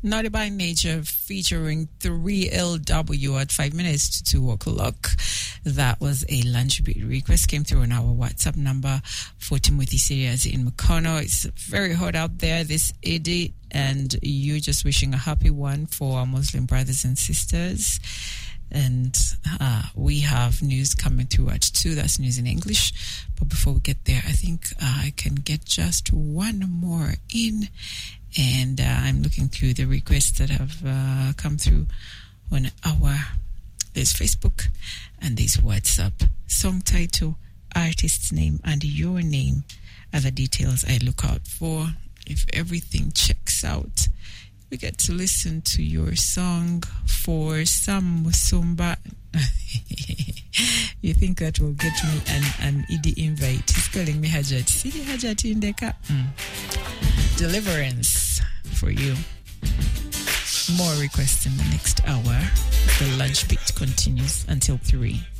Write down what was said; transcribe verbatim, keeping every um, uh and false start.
Naughty by Nature featuring three L W at five minutes to two o'clock. That was a lunch beat request. Came through on our WhatsApp number for Timothy Serias in Mukono. It's very hot out there this Eid, and you just wishing a happy one for our Muslim brothers and sisters. And uh, we have news coming through at two. That's news in English. But before we get there, I think uh, I can get just one more in. And uh, I'm looking through the requests that have uh, come through on our, there's Facebook and there's WhatsApp. Song title, artist's name, and your name are the details I look out for. If everything checks out, we get to listen to your song for Sam Musumba. You think that will get me an, an E D invite? He's calling me Hajat. See Hajat in the car? Mm. Deliverance for you. More requests in the next hour. The lunch beat continues until three.